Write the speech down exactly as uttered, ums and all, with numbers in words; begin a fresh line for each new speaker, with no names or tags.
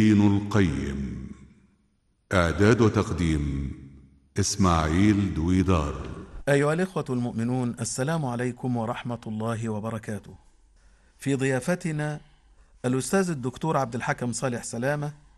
دين القيم. إعداد وتقديم إسماعيل دويدار.
أيها الإخوة المؤمنون، السلام عليكم ورحمة الله وبركاته. في ضيافتنا الأستاذ الدكتور عبد الحكم صالح سلامة،